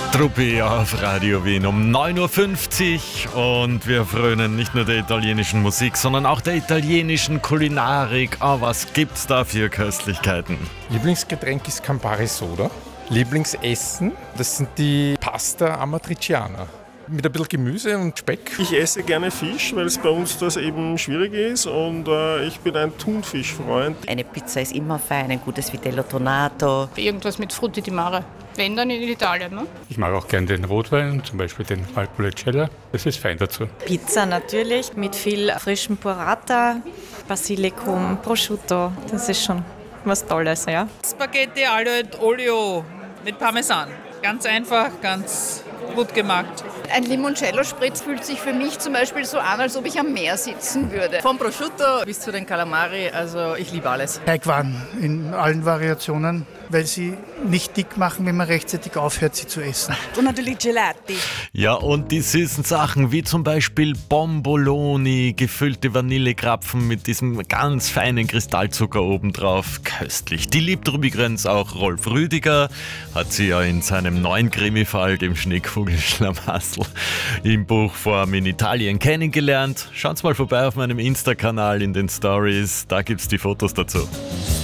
Truppi auf Radio Wien um 9.50 Uhr und wir frönen nicht nur der italienischen Musik, sondern auch der italienischen Kulinarik. Oh, was gibt's da für Köstlichkeiten? Lieblingsgetränk ist Campari Soda. Lieblingsessen, das sind die Pasta Amatriciana. Mit ein bisschen Gemüse und Speck. Ich esse gerne Fisch, weil es bei uns das eben schwierig ist und ich bin ein Thunfischfreund. Eine Pizza ist immer fein, ein gutes Vitello Tonato. Irgendwas mit Frutti di Mare. Wenn, dann in Italien, ne? Ich mag auch gerne den Rotwein, zum Beispiel den Valpolicella. Das ist fein dazu. Pizza natürlich mit viel frischem Burrata, Basilikum, Prosciutto. Das ist schon was Tolles, ja. Spaghetti allo olio mit Parmesan. Ganz einfach, ganz gut gemacht. Ein Limoncello-Spritz fühlt sich für mich zum Beispiel so an, als ob ich am Meer sitzen würde. Vom Prosciutto bis zu den Calamari, also ich liebe alles. Teigwaren in allen Variationen, weil sie nicht dick machen, wenn man rechtzeitig aufhört, sie zu essen. Und natürlich Gelati. Ja, und die süßen Sachen wie zum Beispiel Bomboloni, gefüllte Vanillekrapfen mit diesem ganz feinen Kristallzucker obendrauf. Köstlich. Die liebt übrigens auch Rolf Rüdiger, hat sie ja in seinem neuen Krimi-Fall, dem Schneekugelschlamassel, im Buchform in Italien kennengelernt. Schaut mal vorbei auf meinem Insta-Kanal in den Stories, da gibt's die Fotos dazu.